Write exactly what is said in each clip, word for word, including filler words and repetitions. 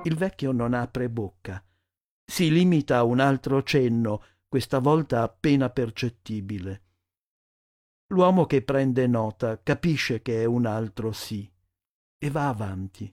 Il vecchio non apre bocca. Si limita a un altro cenno, questa volta appena percettibile. L'uomo che prende nota capisce che è un altro sì e va avanti.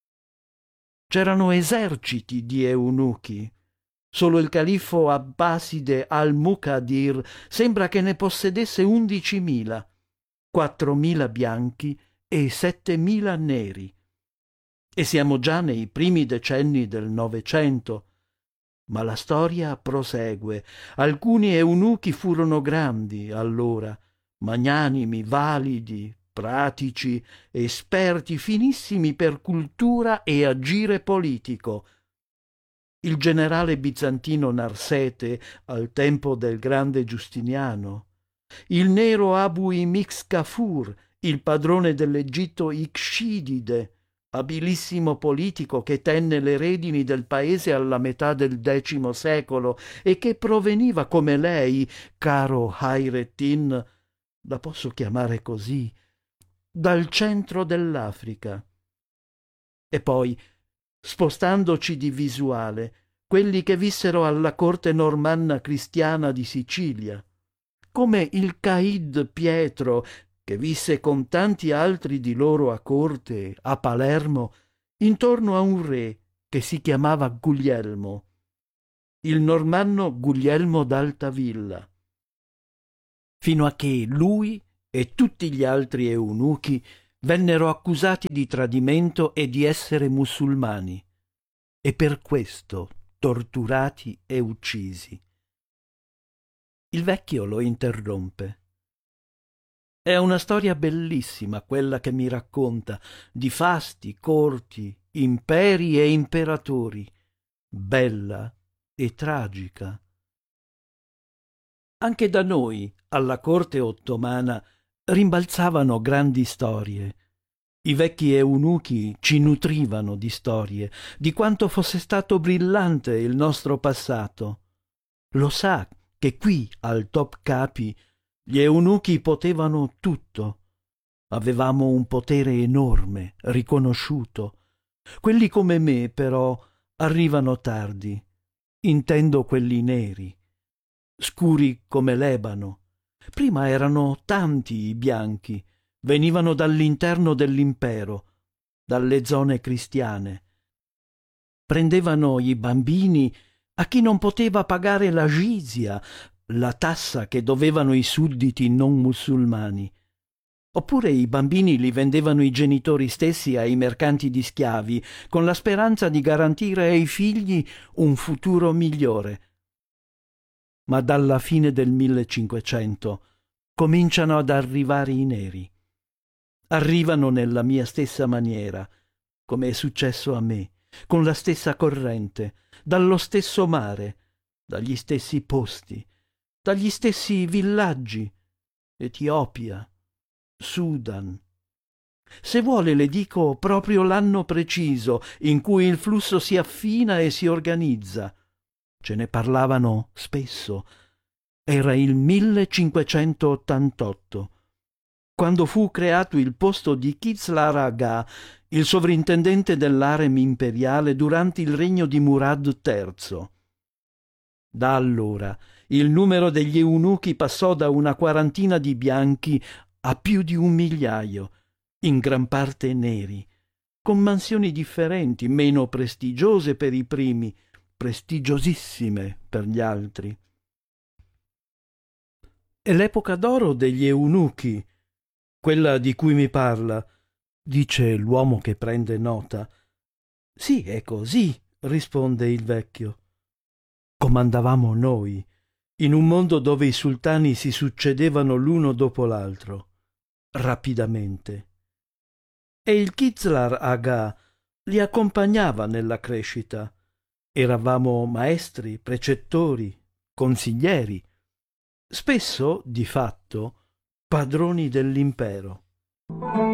C'erano eserciti di eunuchi. Solo il califfo abbaside al-Muqadir sembra che ne possedesse undicimila, quattromila bianchi e settemila neri. E siamo già nei primi decenni del Novecento. Ma la storia prosegue. Alcuni eunuchi furono grandi allora, magnanimi, validi, pratici, esperti, finissimi per cultura e agire politico. Il generale bizantino Narsete al tempo del grande Giustiniano, il nero Abu Imix Kafur, il padrone dell'Egitto Ikscidide, abilissimo politico che tenne le redini del paese alla metà del decimo secolo e che proveniva come lei, caro Hayrettin, la posso chiamare così, dal centro dell'Africa. E poi, spostandoci di visuale, quelli che vissero alla corte normanna cristiana di Sicilia, come il Caid Pietro, che visse con tanti altri di loro a corte, a Palermo, intorno a un re che si chiamava Guglielmo, il normanno Guglielmo d'Altavilla, fino a che lui e tutti gli altri eunuchi vennero accusati di tradimento e di essere musulmani, e per questo torturati e uccisi. Il vecchio lo interrompe. È una storia bellissima quella che mi racconta, di fasti, corti, imperi e imperatori, bella e tragica. Anche da noi, alla corte ottomana, rimbalzavano grandi storie. I vecchi eunuchi ci nutrivano di storie, di quanto fosse stato brillante il nostro passato. Lo sa che qui, al Topkapi, gli eunuchi potevano tutto. Avevamo un potere enorme, riconosciuto. Quelli come me, però, arrivano tardi. Intendo quelli neri, scuri come l'ebano. Prima erano tanti i bianchi, venivano dall'interno dell'impero, dalle zone cristiane. Prendevano i bambini a chi non poteva pagare la jizya, la tassa che dovevano i sudditi non musulmani. Oppure i bambini li vendevano i genitori stessi ai mercanti di schiavi, con la speranza di garantire ai figli un futuro migliore. Ma dalla fine del millecinquecento cominciano ad arrivare i neri. Arrivano nella mia stessa maniera, come è successo a me, con la stessa corrente, dallo stesso mare, dagli stessi posti, dagli stessi villaggi, Etiopia, Sudan. Se vuole le dico proprio l'anno preciso in cui il flusso si affina e si organizza. Ce ne parlavano spesso. Era il millecinquecentottantotto, quando fu creato il posto di Kizlar Aga, il sovrintendente dell'harem imperiale durante il regno di Murad terzo. Da allora il numero degli eunuchi passò da una quarantina di bianchi a più di un migliaio, in gran parte neri, con mansioni differenti, meno prestigiose per i primi, prestigiosissime per gli altri. È l'epoca d'oro degli eunuchi, quella di cui mi parla, dice l'uomo che prende nota. Sì, è così, risponde il vecchio. Comandavamo noi, in un mondo dove i sultani si succedevano l'uno dopo l'altro, rapidamente. E il Kizlar Aga li accompagnava nella crescita. Eravamo maestri, precettori, consiglieri, spesso, di fatto, padroni dell'impero.